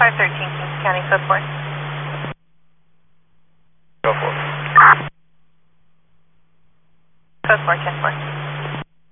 513 Kings County, code 4. Go for it. Code 4, 10-4.